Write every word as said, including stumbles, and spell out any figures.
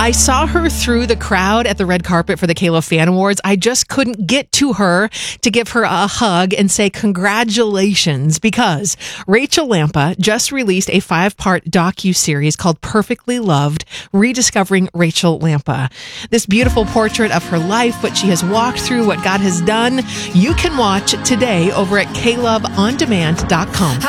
I saw her through the crowd at the red carpet for the K L O Fan Awards. I just couldn't get to her to give her a hug and say congratulations because Rachel Lampa just released a five-part docu-series called Perfectly Loved, Rediscovering Rachel Lampa. This beautiful portrait of her life, what she has walked through, what God has done, you can watch today over at K Love On Demand dot com.